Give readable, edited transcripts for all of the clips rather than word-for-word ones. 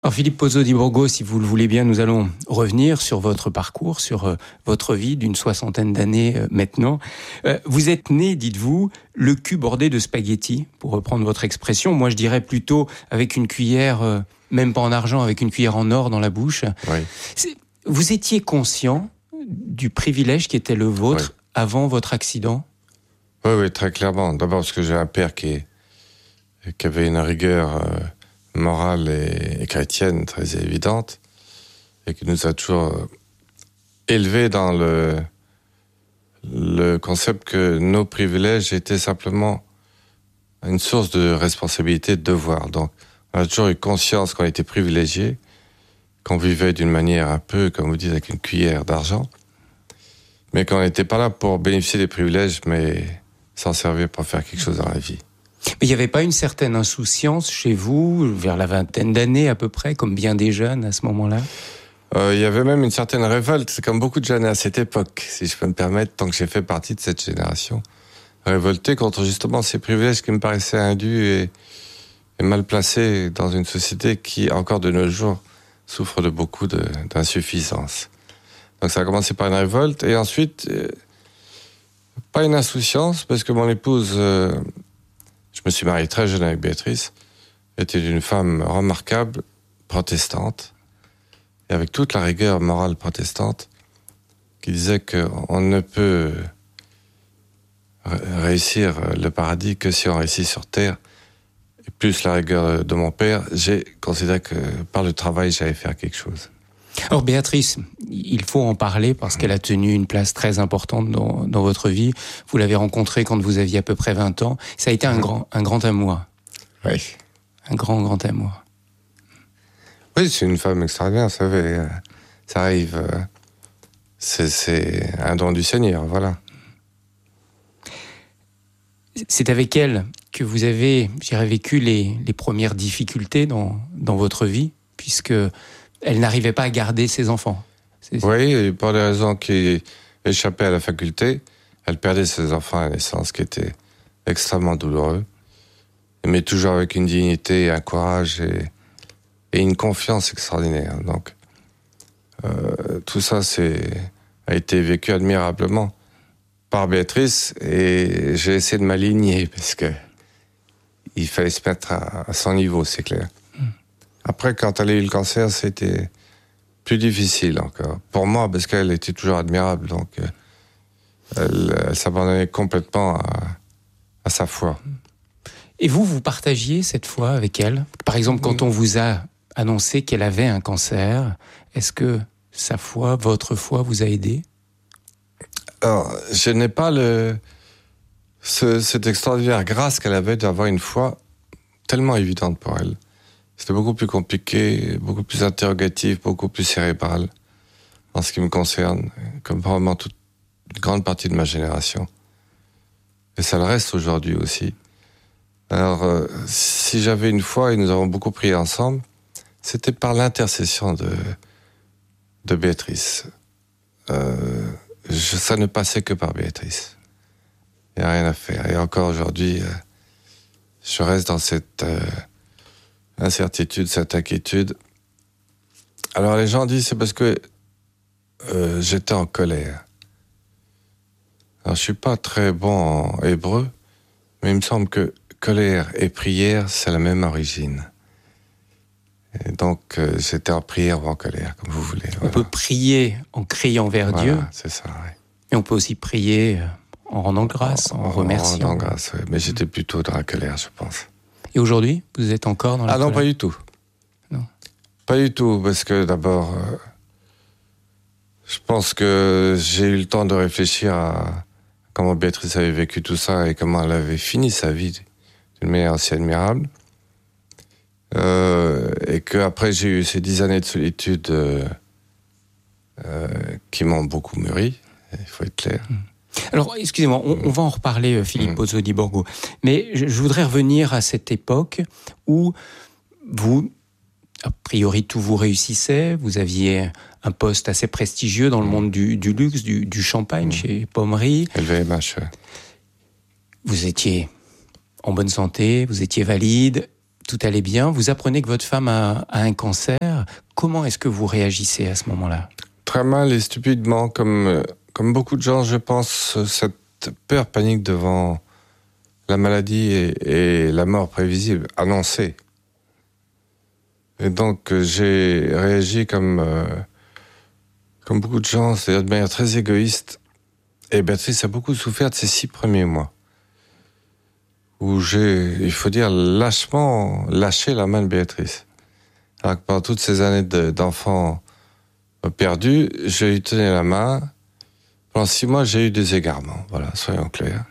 Alors Philippe Pozzo di Borgo, si vous le voulez bien, nous allons revenir sur votre parcours, sur votre vie d'une 60aine d'années maintenant. Vous êtes né, dites-vous, le cul bordé de spaghettis, pour reprendre votre expression. Moi, je dirais plutôt avec une cuillère, même pas en argent, avec une cuillère en or dans la bouche. Oui. Vous étiez conscient du privilège qui était le vôtre avant votre accident ? Oui, très clairement. D'abord parce que j'ai un père qui avait une rigueur morale et chrétienne très évidente et qui nous a toujours élevés dans le concept que nos privilèges étaient simplement une source de responsabilité, de devoir. Donc, on a toujours eu conscience qu'on était privilégiés, qu'on vivait d'une manière un peu, comme vous dites, avec une cuillère d'argent, mais qu'on n'était pas là pour bénéficier des privilèges, mais s'en servir pour faire quelque chose dans la vie. Mais il n'y avait pas une certaine insouciance chez vous, vers la 20aine d'années à peu près, comme bien des jeunes à ce moment-là ? Il y avait même une certaine révolte, c'est comme beaucoup de jeunes à cette époque, si je peux me permettre, tant que j'ai fait partie de cette génération, révolté contre justement ces privilèges qui me paraissaient indus et mal placés dans une société qui, encore de nos jours, souffre de beaucoup d'insuffisance. Donc ça a commencé par une révolte, et ensuite, pas une insouciance, parce que mon épouse... je me suis marié très jeune avec Béatrice, était une femme remarquable, protestante, et avec toute la rigueur morale protestante, qui disait qu'on ne peut réussir le paradis que si on réussit sur terre. Et plus la rigueur de mon père, j'ai considéré que par le travail, j'allais faire quelque chose. Alors Béatrice, il faut en parler parce qu'elle a tenu une place très importante dans votre vie. Vous l'avez rencontrée quand vous aviez à peu près 20 ans. Ça a été un grand amour. Oui. Un grand amour. Oui, c'est une femme extraordinaire, vous savez. Ça arrive. C'est un don du Seigneur, voilà. C'est avec elle que vous avez, vécu les premières difficultés dans votre vie, puisque elle n'arrivait pas à garder ses enfants. Oui, pour des raisons qui échappaient à la faculté, elle perdait ses enfants à la naissance, qui était extrêmement douloureux, mais toujours avec une dignité, un courage et une confiance extraordinaire. Donc, tout ça a été vécu admirablement par Béatrice, et j'ai essayé de m'aligner parce que il fallait se mettre à son niveau, c'est clair. Après, quand elle a eu le cancer, c'était plus difficile encore. Pour moi, parce qu'elle était toujours admirable, donc elle s'abandonnait complètement à sa foi. Et vous partagiez cette foi avec elle ? Par exemple, quand on vous a annoncé qu'elle avait un cancer, est-ce que sa foi, votre foi, vous a aidé ? Alors, je n'ai pas cette extraordinaire grâce qu'elle avait d'avoir une foi tellement évidente pour elle. C'était beaucoup plus compliqué, beaucoup plus interrogatif, beaucoup plus cérébral, en ce qui me concerne, comme probablement toute une grande partie de ma génération. Et ça le reste aujourd'hui aussi. Alors, si j'avais une foi, et nous avons beaucoup prié ensemble, c'était par l'intercession de Béatrice. Ça ne passait que par Béatrice. Il n'y a rien à faire. Et encore aujourd'hui, je reste dans cette incertitude, cette inquiétude. Alors les gens disent c'est parce que j'étais en colère. Alors je suis pas très bon en hébreu, mais il me semble que colère et prière, c'est la même origine. Et donc j'étais en prière ou en colère, comme vous voulez. On peut prier en criant vers Dieu. C'est ça, oui. Et on peut aussi prier en rendant grâce, en remerciant. En rendant grâce, oui. Mais j'étais plutôt dans la colère, je pense. Et aujourd'hui, vous êtes encore dans la colère ? Non, pas du tout. Non. Pas du tout, parce que d'abord, je pense que j'ai eu le temps de réfléchir à comment Béatrice avait vécu tout ça et comment elle avait fini sa vie d'une manière assez admirable. Et qu'après, j'ai eu ces 10 années de solitude qui m'ont beaucoup mûri, il faut être clair. Alors, excusez-moi, on va en reparler, Philippe Pozzo di Borgo. Mais je voudrais revenir à cette époque où vous, a priori, tout vous réussissait. Vous aviez un poste assez prestigieux dans le monde du luxe, du champagne, chez Pommery. LVMH. Vous étiez en bonne santé, vous étiez valide. tout allait bien. Vous apprenez que votre femme a un cancer. Comment est-ce que vous réagissez à ce moment-là ? Très mal et stupidement, comme beaucoup de gens, je pense, cette peur panique devant la maladie et la mort prévisible, annoncée. Et donc, j'ai réagi comme beaucoup de gens, c'est-à-dire de manière très égoïste. Et Béatrice a beaucoup souffert de ces 6 premiers mois, où j'ai, il faut dire, lâchement lâché la main de Béatrice. Alors que pendant toutes ces années d'enfants perdus, je lui tenais la main. Pendant 6 mois, j'ai eu des égarements, voilà, soyons clairs.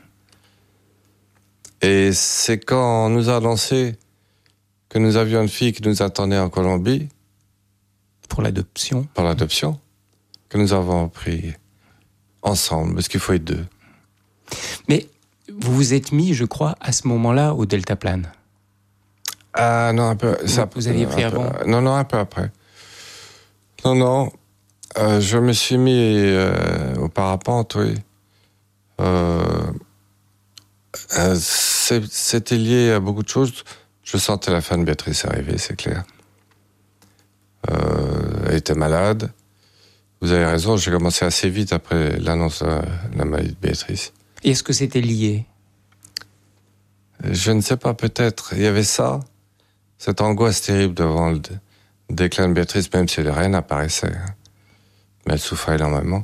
Et c'est quand on nous a annoncé que nous avions une fille qui nous attendait en Colombie. Pour l'adoption. Pour l'adoption. Que nous avons pris ensemble, parce qu'il faut être 2. Mais vous vous êtes mis, je crois, à ce moment-là, au deltaplane. Ah non, un peu... Vous aviez pris avant ? Non, un peu après. Non, je me suis mis au parapente, oui. C'était lié à beaucoup de choses. Je sentais la fin de Béatrice arriver, c'est clair. Elle était malade. Vous avez raison, j'ai commencé assez vite après l'annonce de la maladie de Béatrice. Et est-ce que c'était lié ? Je ne sais pas, peut-être. Il y avait ça, cette angoisse terrible devant le déclin de Béatrice, même si rien n'apparaissait. Hein. Mais elle souffrait énormément.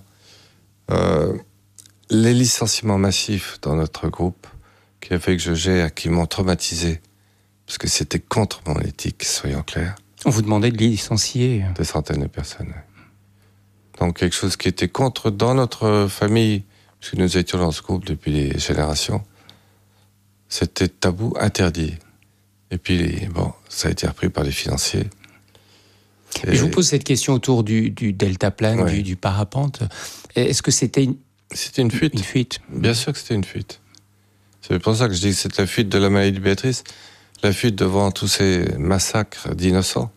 Les licenciements massifs dans notre groupe, qui a fait que je gère, qui m'ont traumatisé, parce que c'était contre mon éthique, soyons clairs. On vous demandait de licencier ? Des centaines de personnes. Donc quelque chose qui était contre dans notre famille, puisque nous étions dans ce groupe depuis des générations. C'était tabou, interdit. Et puis, bon, ça a été repris par les financiers. Et je vous pose cette question autour du deltaplane, oui. du parapente. Est-ce que c'était C'était une fuite. Une fuite. Bien sûr que c'était une fuite. C'est pour ça que je dis que c'est la fuite de la maladie de Béatrice, la fuite devant tous ces massacres d'innocents.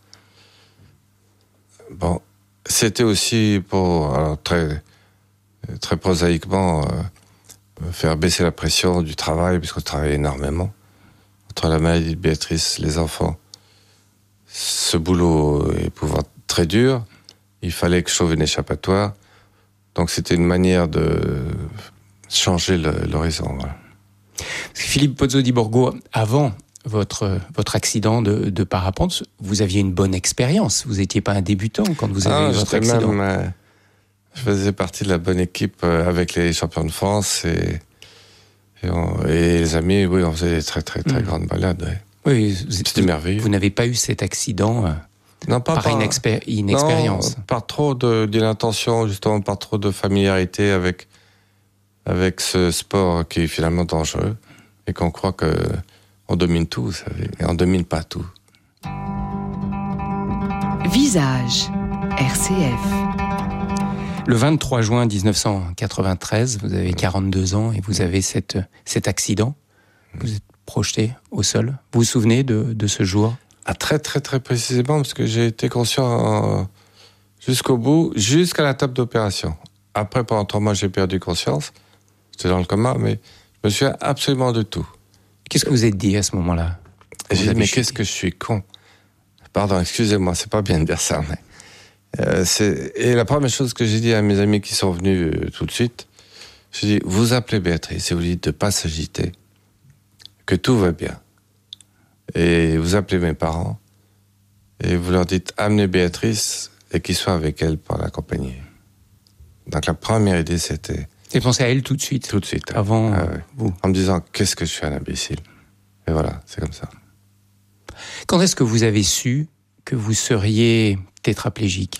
Bon, c'était aussi pour, alors très prosaïquement, faire baisser la pression du travail, puisqu'on travaillait énormément. Entre la maladie de Béatrice, les enfants, ce boulot épouvant très dur, il fallait que je trouve une échappatoire. Donc c'était une manière de changer l'horizon. Voilà. Philippe Pozzo di Borgo, avant votre accident de parapente, vous aviez une bonne expérience. Vous n'étiez pas un débutant quand vous avez eu votre accident. Je faisais partie de la bonne équipe avec les champions de France et les amis. Oui, on faisait des très grandes balades. Ouais. Oui, c'était merveilleux. Vous n'avez pas eu cet accident par inexpérience. Non, par trop d'inattention, justement, par trop de familiarité avec ce sport qui est finalement dangereux et qu'on croit qu'on domine tout, vous savez, et on ne domine pas tout. Visage, RCF. Le 23 juin 1993, vous avez 42 ans et vous avez cet accident. Vous êtes projeté au sol. Vous vous souvenez de ce jour ? Ah, très précisément, parce que j'ai été conscient jusqu'au bout, jusqu'à la table d'opération. Après, pendant 3 mois, j'ai perdu conscience. J'étais dans le coma, mais je me souviens absolument de tout. Qu'est-ce que vous êtes dit à ce moment-là ? J'ai dit, mais qu'est-ce que je suis con. Pardon, excusez-moi, c'est pas bien de dire ça, mais... Et la première chose que j'ai dit à mes amis qui sont venus tout de suite, j'ai dit, vous appelez Béatrice et vous dites de ne pas s'agiter, que tout va bien. Et vous appelez mes parents et vous leur dites, amenez Béatrice et qu'ils soient avec elle pour l'accompagner. Donc la première idée, c'était... Et pensez à elle tout de suite. Tout de suite. Avant vous. En me disant, qu'est-ce que je suis un imbécile. Et voilà, c'est comme ça. Quand est-ce que vous avez su que vous seriez tétraplégique ?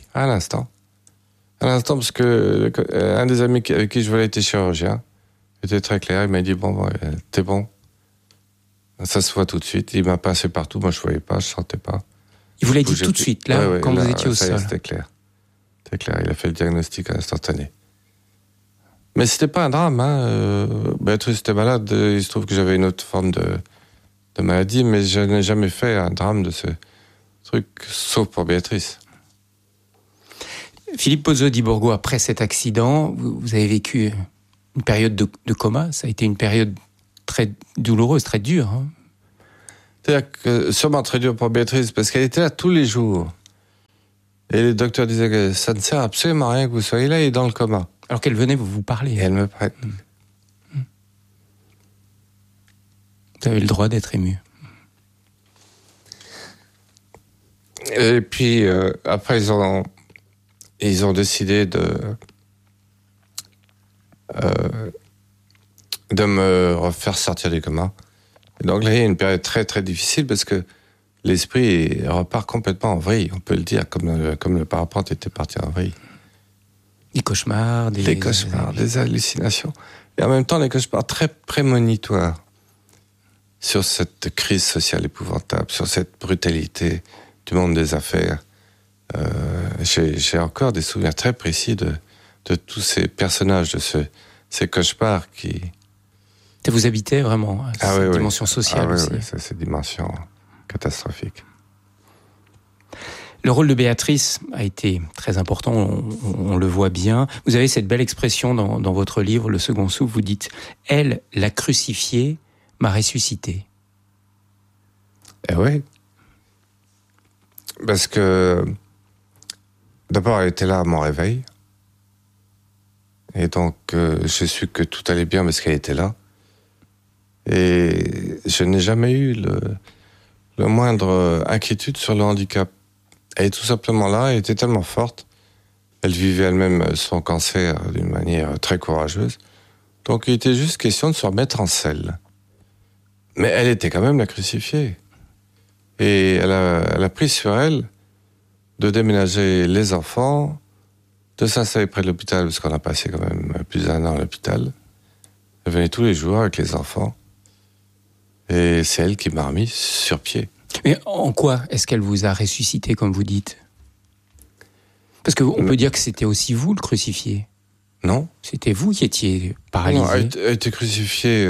À l'instant, parce que un des amis avec qui je voulais être chirurgien était très clair. Il m'a dit, bon, t'es bon. Ça se voit tout de suite. Il m'a passé partout. Moi, je voyais pas, je sentais pas. Il vous l'a dit tout de suite, là, quand vous étiez au sol. C'était clair. Il a fait le diagnostic instantané. Mais c'était pas un drame, hein. Béatrice était malade. Il se trouve que j'avais une autre forme de maladie, mais je n'ai jamais fait un drame de ce truc, sauf pour Béatrice. Philippe Pozzo di Borgo, après cet accident, vous avez vécu une période de coma. Ça a été une période très douloureuse, très dure. Hein. C'est-à-dire que sûrement très dur pour Béatrice, parce qu'elle était là tous les jours. Et les docteurs disaient que ça ne sert absolument à rien que vous soyez là, et dans le coma. Alors qu'elle venait vous parler. Et elle me prête. Vous avez le droit d'être ému. Et puis, après, ils ont décidé de me refaire sortir du coma. Et donc là, il y a une période très, très difficile parce que l'esprit repart complètement en vrille, on peut le dire, comme le parapente était parti en vrille. Des cauchemars, des hallucinations. Et en même temps, des cauchemars très prémonitoires sur cette crise sociale épouvantable, sur cette brutalité du monde des affaires. J'ai encore des souvenirs très précis de tous ces personnages, de ces cauchemars qui... Vous habitez vraiment cette dimension sociale aussi. Oui, c'est cette dimension catastrophique. Le rôle de Béatrice a été très important, on le voit bien. Vous avez cette belle expression dans votre livre, Le Second Souffle, vous dites « Elle, la crucifiée, m'a ressuscité ». Eh oui. Parce que, d'abord, elle était là à mon réveil. Et donc, j'ai su que tout allait bien parce qu'elle était là. Et je n'ai jamais eu le moindre inquiétude sur le handicap. Elle est tout simplement là, elle était tellement forte. Elle vivait elle-même son cancer d'une manière très courageuse. Donc il était juste question de se remettre en selle. Mais elle était quand même la crucifiée. Et elle a pris sur elle de déménager les enfants, de s'installer près de l'hôpital, parce qu'on a passé quand même plus d'1 an à l'hôpital. Elle venait tous les jours avec les enfants. Et c'est elle qui m'a remis sur pied. Mais en quoi est-ce qu'elle vous a ressuscité, comme vous dites ? Parce qu'on peut dire que c'était aussi vous, le crucifié. Non. C'était vous qui étiez paralysé. Non, elle était crucifiée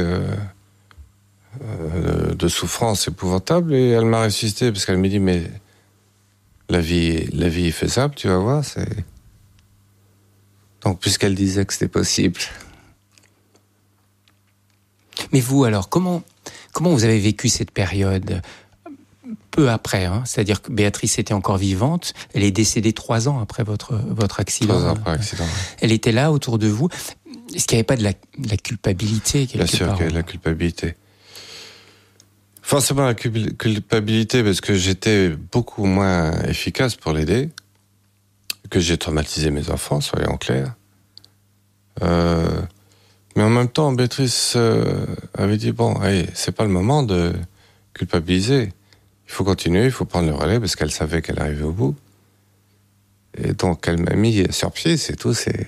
de souffrance épouvantable et elle m'a ressuscité parce qu'elle me dit mais la vie est faisable, tu vas voir. Donc puisqu'elle disait que c'était possible. Mais vous alors, comment vous avez vécu cette période ? Peu après, c'est-à-dire que Béatrice était encore vivante, elle est décédée 3 ans après votre accident. 3 ans après l'accident. Elle était là autour de vous. Est-ce qu'il n'y avait pas de la culpabilité quelque part ? Bien sûr qu'il y avait de la culpabilité. Forcément la culpabilité parce que j'étais beaucoup moins efficace pour l'aider, que j'ai traumatisé mes enfants, soyons clairs. Mais en même temps, Béatrice avait dit bon, allez, c'est pas le moment de culpabiliser. Il faut continuer, il faut prendre le relais parce qu'elle savait qu'elle arrivait au bout. Et donc elle m'a mis sur pied, c'est tout. C'est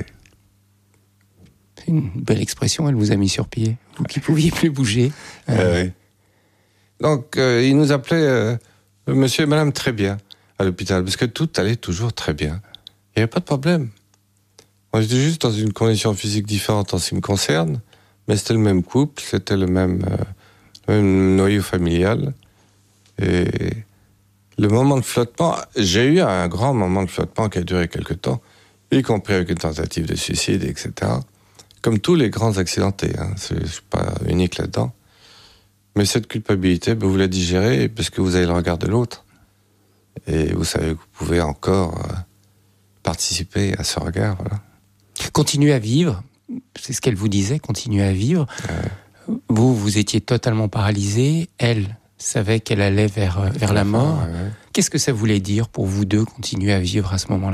une belle expression, elle vous a mis sur pied. Vous qui pouviez plus bouger. Oui. Donc il nous appelait monsieur et madame très bien à l'hôpital parce que tout allait toujours très bien. Il n'y avait pas de problème. On était juste dans une condition physique différente en ce qui me concerne, mais c'était le même couple, c'était le même noyau familial. Et le moment de flottement, j'ai eu un grand moment de flottement qui a duré quelque temps, y compris avec une tentative de suicide, etc. Comme tous les grands accidentés, je ne suis pas unique là-dedans. Mais cette culpabilité, vous la digérez parce que vous avez le regard de l'autre. Et vous savez que vous pouvez encore participer à ce regard. Voilà. Continuez à vivre, c'est ce qu'elle vous disait, continuez à vivre. Vous étiez totalement paralysé, elle savait qu'elle allait vers la mort. Ouais. Qu'est-ce que ça voulait dire pour vous deux, continuer à vivre à ce moment-là ?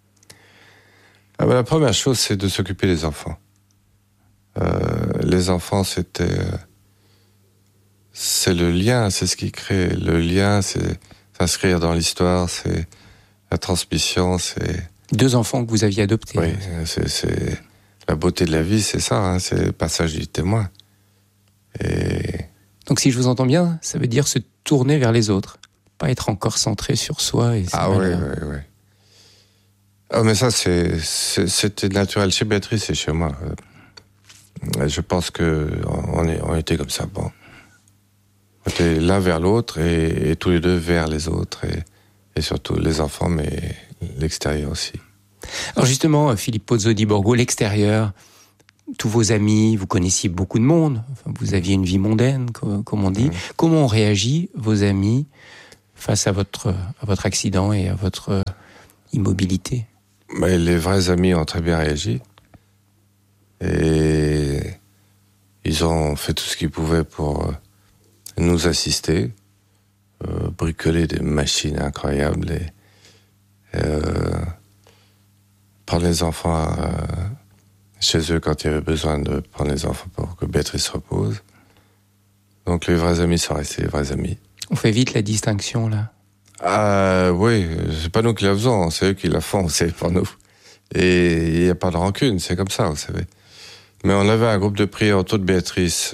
La première chose, c'est de s'occuper des enfants. Les enfants, c'est le lien, c'est ce qui crée le lien, c'est s'inscrire dans l'histoire, c'est la transmission, c'est... 2 enfants que vous aviez adoptés. Oui, c'est la beauté de la vie, c'est ça, c'est le passage du témoin. Et... Donc si je vous entends bien, ça veut dire se tourner vers les autres, pas être encore centré sur soi. Et oui. Ah, mais ça, c'était naturel chez Béatrice et chez moi. Je pense qu'on était comme ça. Bon. On était l'un vers l'autre et tous les deux vers les autres et surtout les enfants, mais l'extérieur aussi. Alors justement, Philippe Pozzo di Borgo, l'extérieur, tous vos amis, vous connaissiez beaucoup de monde, enfin, vous aviez une vie mondaine, comme on dit. Comment ont réagi vos amis face à votre accident et à votre immobilité? Mais les vrais amis ont très bien réagi. Et ils ont fait tout ce qu'ils pouvaient pour nous assister, bricoler des machines incroyables et prendre les enfants chez eux quand il y avait besoin de prendre les enfants pour que Béatrice se repose. Donc les vrais amis sont restés les vrais amis. On fait vite la distinction là. Oui, c'est pas nous qui la faisons, c'est eux qui la font, c'est pour nous. Et il n'y a pas de rancune, c'est comme ça, vous savez. Mais on avait un groupe de prière autour de Béatrice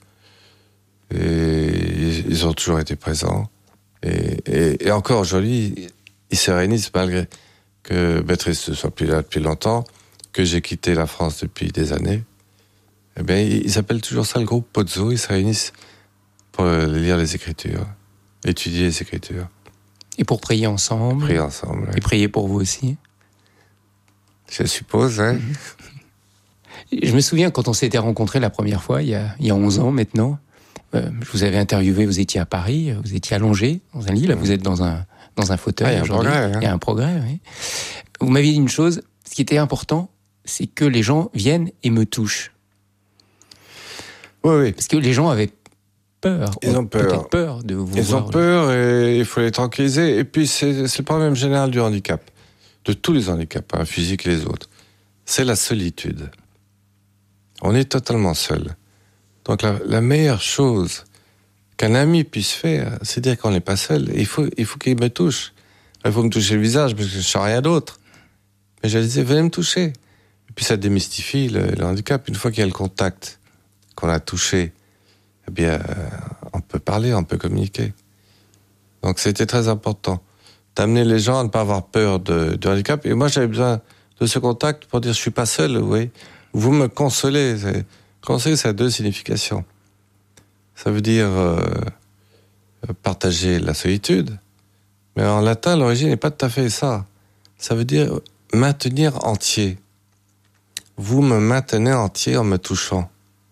et ils ont toujours été présents. Et encore aujourd'hui, ils se réunissent malgré que Béatrice ne soit plus là depuis longtemps, que j'ai quitté la France depuis des années. Eh bien, ils appellent toujours ça le groupe Pozzo. Ils se réunissent pour lire les Écritures, étudier les Écritures. Et pour prier ensemble. Prier ensemble, oui. Et prier pour vous aussi. Je suppose, hein. Je me souviens quand on s'était rencontrés la première fois, il y a 11 ans maintenant, je vous avais interviewé, vous étiez à Paris, vous étiez allongé dans un lit, là vous êtes dans un fauteuil. Il y a un progrès. Hein. Il y a un progrès, oui. Vous m'aviez dit une chose, ce qui était important, c'est que les gens viennent et me touchent. Oui, oui. Parce que les gens avaient peur. Ils ont peur. Peut-être peur de vous voir. Ils ont peur et il faut les tranquilliser. Et puis c'est le problème général du handicap, de tous les handicaps, hein, physiques et les autres. C'est la solitude. On est totalement seul. Donc la meilleure chose qu'un ami puisse faire, c'est dire qu'on n'est pas seul. Il faut qu'il me touche. Il faut me toucher le visage parce que je ne sens rien d'autre. Mais je disais, venez me toucher. Et puis ça démystifie le handicap. Une fois qu'il y a le contact, qu'on a touché, eh bien, on peut parler, on peut communiquer. Donc c'était très important d'amener les gens à ne pas avoir peur du handicap. Et moi, j'avais besoin de ce contact pour dire, je suis pas seul, vous voyez. Vous me consolez. Consoler, ça a deux significations. Ça veut dire partager la solitude. Mais en latin, l'origine n'est pas tout à fait ça. Ça veut dire maintenir entier. Vous me maintenez entier en me touchant.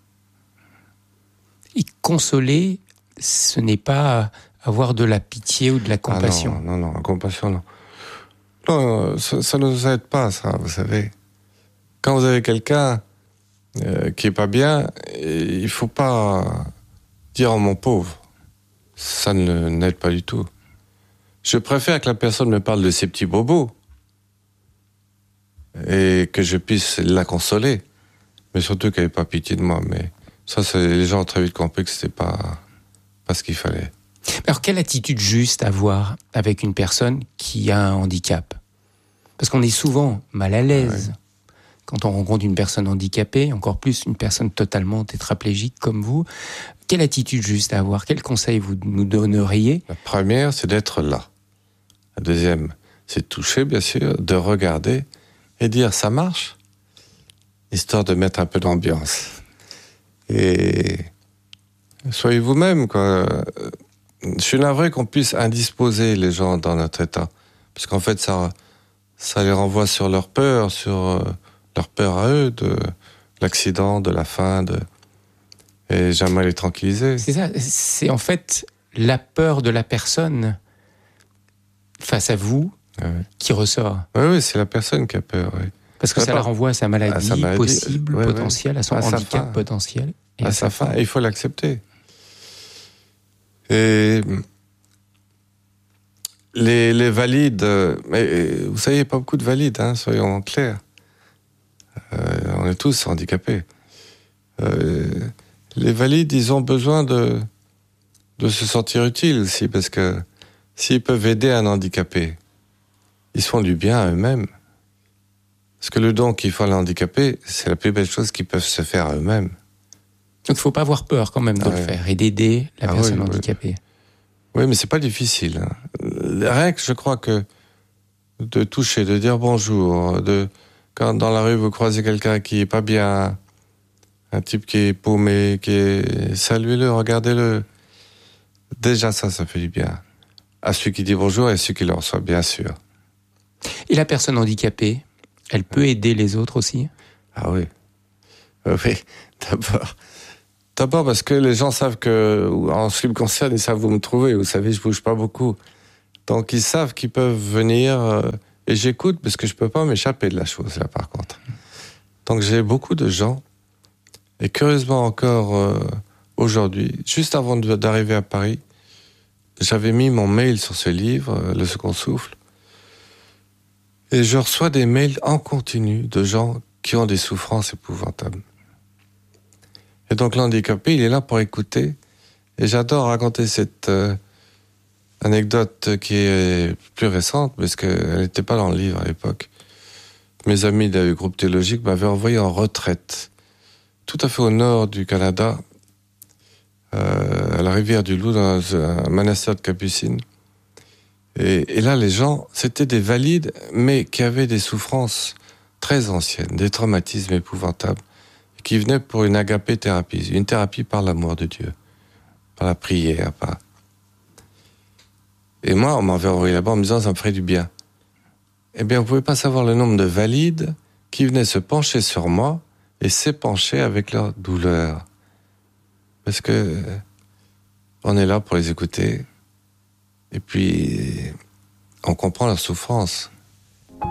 Et consoler, ce n'est pas avoir de la pitié ou de la compassion. Ah non, la compassion, non. Non, ça ne nous aide pas, ça, vous savez. Quand vous avez quelqu'un qui est pas bien, il faut pas dire « oh mon pauvre ». Ça ne n'aide pas du tout. Je préfère que la personne me parle de ses petits bobos et que je puisse la consoler, mais surtout qu'elle n'ait pas pitié de moi. Mais ça, les gens ont très vite compris que c'était pas ce qu'il fallait. Alors, quelle attitude juste avoir avec une personne qui a un handicap ? Parce qu'on est souvent mal à l'aise quand on rencontre une personne handicapée, encore plus une personne totalement tétraplégique comme vous. Quelle attitude juste à avoir ? Quel conseil vous nous donneriez ? La première, c'est d'être là. La deuxième, c'est de toucher, bien sûr, de regarder et dire « ça marche », histoire de mettre un peu d'ambiance. Et soyez vous-même, quoi. Je suis navré qu'on puisse indisposer les gens dans notre état. Parce qu'en fait, ça les renvoie sur leur peur à eux, de l'accident, de la faim, et j'aimerais les tranquilliser. C'est ça, c'est en fait la peur de la personne face à vous qui ressort. Oui, c'est la personne qui a peur, oui. Parce que ça la renvoie à sa maladie, possible, potentielle, à son handicap potentiel. Et à sa fin, il faut l'accepter. Et les valides, mais vous savez, il n'y a pas beaucoup de valides, hein, soyons clairs. On est tous handicapés. Les valides, ils ont besoin de se sentir utiles aussi, parce que s'ils peuvent aider un handicapé, ils se font du bien à eux-mêmes. Parce que le don qu'ils font à l'handicapé, c'est la plus belle chose qu'ils peuvent se faire à eux-mêmes. Donc il ne faut pas avoir peur quand même de le faire et d'aider la personne handicapée. Oui, mais c'est pas difficile. Hein. Rien que je crois que de toucher, de dire bonjour, quand dans la rue vous croisez quelqu'un qui est pas bien, un type qui est paumé, saluez-le, regardez-le. Déjà ça fait du bien. À celui qui dit bonjour et à celui qui le reçoit, bien sûr. Et la personne handicapée, elle peut aider les autres aussi ? Ah oui. Oui, D'abord parce que les gens savent que, en ce qui me concerne, ils savent où me trouver. Vous savez, je bouge pas beaucoup. Donc, ils savent qu'ils peuvent venir et j'écoute parce que je peux pas m'échapper de la chose, là, par contre. Donc, j'ai beaucoup de gens et curieusement encore aujourd'hui, juste avant d'arriver à Paris, j'avais mis mon mail sur ce livre, Le Second Souffle, et je reçois des mails en continu de gens qui ont des souffrances épouvantables. Et donc l'handicapé, il est là pour écouter. Et j'adore raconter cette anecdote qui est plus récente, parce qu'elle n'était pas dans le livre à l'époque. Mes amis du groupe théologique m'avaient envoyé en retraite, tout à fait au nord du Canada, à la rivière du Loup, dans un monastère de Capucines. Et là, les gens, c'était des valides, mais qui avaient des souffrances très anciennes, des traumatismes épouvantables, qui venaient pour une agapé-thérapie, une thérapie par l'amour de Dieu, par la prière. Et moi, on m'avait envoyé là-bas en me disant, ça me ferait du bien. Eh bien, vous pouvez pas savoir le nombre de valides qui venaient se pencher sur moi et s'épancher avec leur douleur. Parce que on est là pour les écouter. Et puis, on comprend leur souffrance.